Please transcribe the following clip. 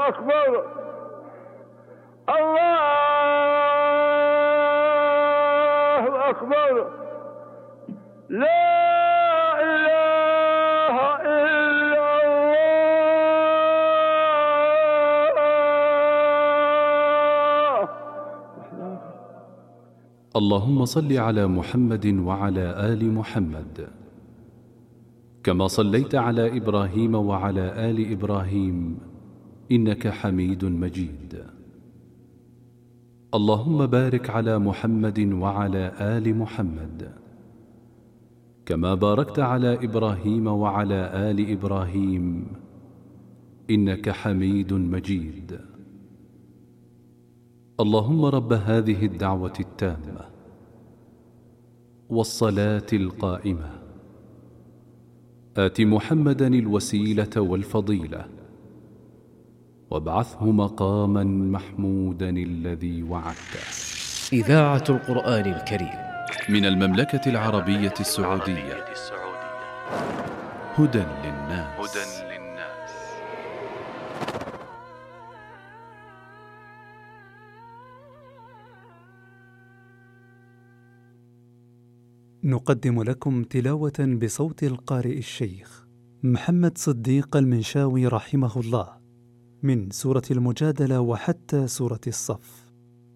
أكبر الله أكبر لا إله إلا الله. اللهم صل على محمد وعلى آل محمد كما صليت على إبراهيم وعلى آل إبراهيم إنك حميد مجيد. اللهم بارك على محمد وعلى آل محمد كما باركت على إبراهيم وعلى آل إبراهيم إنك حميد مجيد. اللهم رب هذه الدعوة التامة والصلاة القائمة آت محمدا الوسيلة والفضيلة وابعثه مقاما محمودا الذي وعدته. إذاعة القرآن الكريم من المملكة العربية السعودية. هدى للناس. نقدم لكم تلاوة بصوت القارئ الشيخ محمد صديق المنشاوي رحمه الله من سورة المجادلة وحتى سورة الصف.